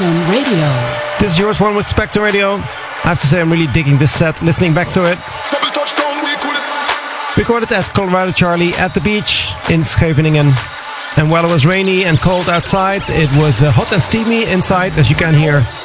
Spectrum Radio. This is yours one with Spectrum Radio. I have to say I'm really digging this set, listening back to it. Recorded at Colorado Charlie at the beach in Scheveningen. And while it was rainy and cold outside, it was hot and steamy inside, as you can hear.